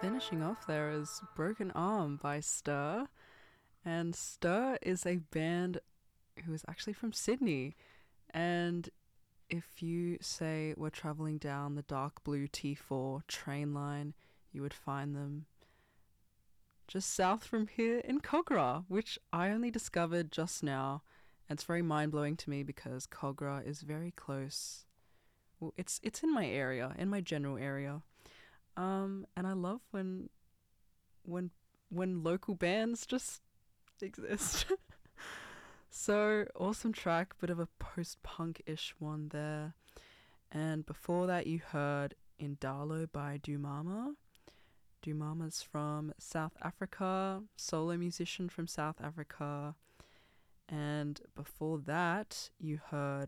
Finishing off there is Broken Arm by Stir. And Stir is a band who is actually from Sydney. And if you say we're travelling down the dark blue T4 train line, you would find them just south from here in Kogarah, which I only discovered just now. And it's very mind blowing to me because Kogarah is very close. Well, it's in my area, in my general area. And I love when when local bands just exist. So awesome track, bit of a post-punk-ish one there. And before that, you heard Indalo by Dumama. Dumama's from South Africa, solo musician from South Africa. And before that, you heard